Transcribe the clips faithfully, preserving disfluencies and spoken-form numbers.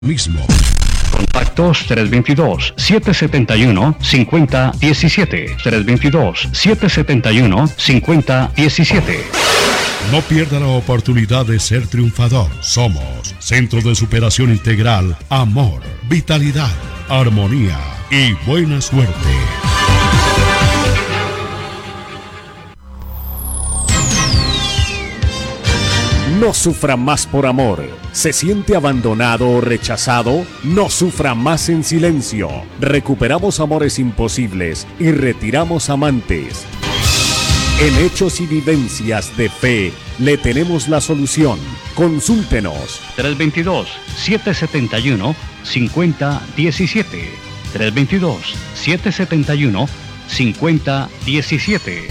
mismo. Contactos tres dos dos, siete siete uno, cinco cero uno siete, tres dos dos, siete siete uno, cinco cero uno siete. No pierda la oportunidad de ser triunfador. Somos Centro de Superación Integral, Amor, Vitalidad, Armonía y Buena Suerte. No sufra más por amor. ¿Se siente abandonado o rechazado? No sufra más en silencio. Recuperamos amores imposibles y retiramos amantes. En Hechos y Vivencias de Fe le tenemos la solución. Consúltenos. tres dos dos, siete siete uno, cinco cero uno siete. tres dos dos, siete siete uno, cinco cero uno siete.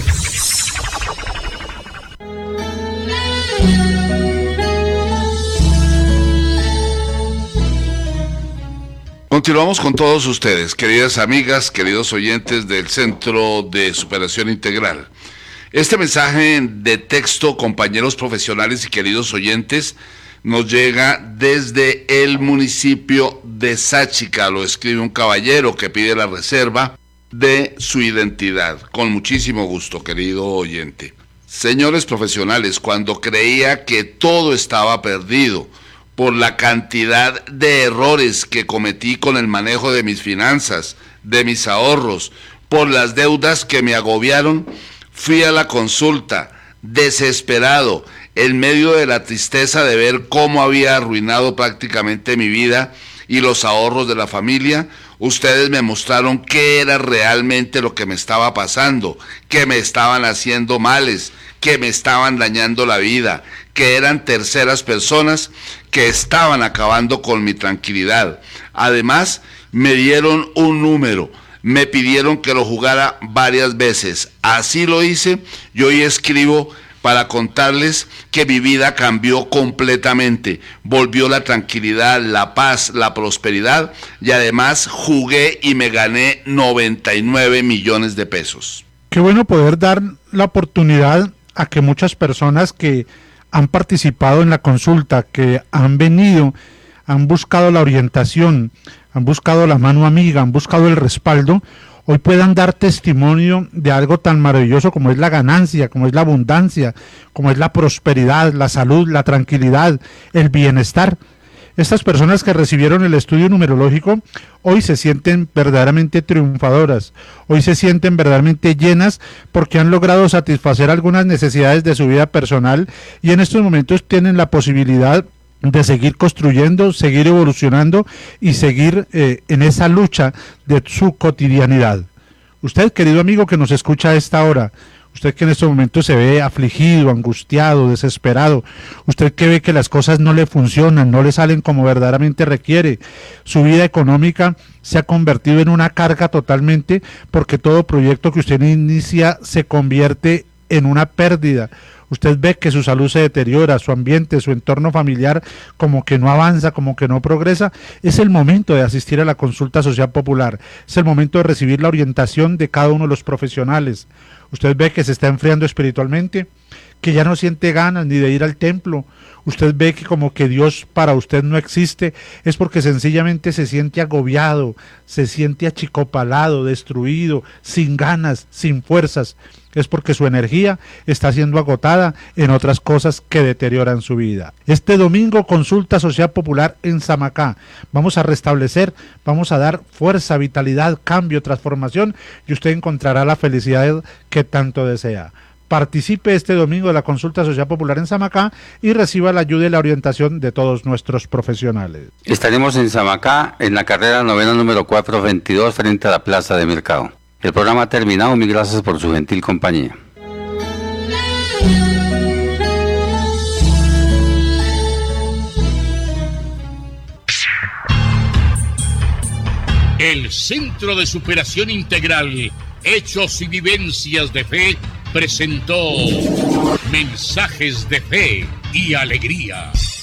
Continuamos con todos ustedes, queridas amigas, queridos oyentes del Centro de Superación Integral. Este mensaje de texto, compañeros profesionales y queridos oyentes, nos llega desde el municipio de Sáchica. Lo escribe un caballero que pide la reserva de su identidad. Con muchísimo gusto, querido oyente. Señores profesionales, cuando creía que todo estaba perdido por la cantidad de errores que cometí con el manejo de mis finanzas, de mis ahorros, por las deudas que me agobiaron, fui a la consulta, desesperado, en medio de la tristeza de ver cómo había arruinado prácticamente mi vida y los ahorros de la familia. Ustedes me mostraron qué era realmente lo que me estaba pasando, que me estaban haciendo males, que me estaban dañando la vida, que eran terceras personas que estaban acabando con mi tranquilidad. Además, me dieron un número, me pidieron que lo jugara varias veces. Así lo hice, y hoy escribo para contarles que mi vida cambió completamente. Volvió la tranquilidad, la paz, la prosperidad, y además jugué y me gané noventa y nueve millones de pesos. Qué bueno poder dar la oportunidad a que muchas personas que han participado en la consulta, que han venido, han buscado la orientación, han buscado la mano amiga, han buscado el respaldo, hoy puedan dar testimonio de algo tan maravilloso como es la ganancia, como es la abundancia, como es la prosperidad, la salud, la tranquilidad, el bienestar. Estas personas que recibieron el estudio numerológico hoy se sienten verdaderamente triunfadoras, hoy se sienten verdaderamente llenas porque han logrado satisfacer algunas necesidades de su vida personal y en estos momentos tienen la posibilidad de seguir construyendo, seguir evolucionando y seguir eh, en esa lucha de su cotidianidad. Usted, querido amigo que nos escucha a esta hora, usted que en estos momentos se ve afligido, angustiado, desesperado, usted que ve que las cosas no le funcionan, no le salen como verdaderamente requiere, su vida económica se ha convertido en una carga totalmente porque todo proyecto que usted inicia se convierte en una pérdida. Usted ve que su salud se deteriora, su ambiente, su entorno familiar como que no avanza, como que no progresa. Es el momento de asistir a la consulta social popular, es el momento de recibir la orientación de cada uno de los profesionales. Usted ve que se está enfriando espiritualmente, que ya no siente ganas ni de ir al templo. Usted ve que como que Dios para usted no existe, es porque sencillamente se siente agobiado, se siente achicopalado, destruido, sin ganas, sin fuerzas. Es porque su energía está siendo agotada en otras cosas que deterioran su vida. Este domingo, consulta social popular en Samacá. Vamos a restablecer, vamos a dar fuerza, vitalidad, cambio, transformación y usted encontrará la felicidad que tanto desea. Participe este domingo de la consulta social popular en Samacá y reciba la ayuda y la orientación de todos nuestros profesionales. Estaremos en Samacá en la carrera novena número cuatrocientos veintidós frente a la Plaza de Mercado. El programa ha terminado, mil gracias por su gentil compañía. El Centro de Superación Integral, Hechos y Vivencias de Fe, presentó Mensajes de Fe y Alegría.